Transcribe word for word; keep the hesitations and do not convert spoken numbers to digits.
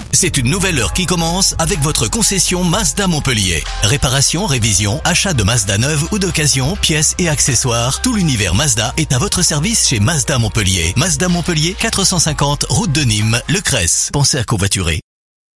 C'est une nouvelle heure qui commence avec votre concession Mazda Montpellier. Réparation, révision, achat de Mazda neuve ou d'occasion, pièces et accessoires, tout l'univers Mazda est à votre service chez Mazda Montpellier. Mazda Montpellier, quatre cent cinquante, route de Nîmes, Le Cresse. Pensez à covoiturer.